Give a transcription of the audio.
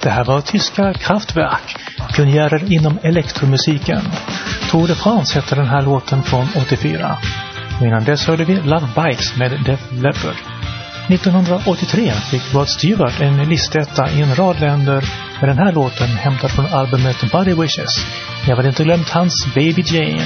Det här var tyska Kraftwerk, pionjärer inom elektromusiken. Tour de France hette den här låten från 84. Och innan dess hörde vi Love Bites med Def Leppard. 1983 fick Rod Stewart en listetta i en rad länder med den här låten hämtad från albumet Body Wishes. Jag hade inte glömt hans Baby Jane.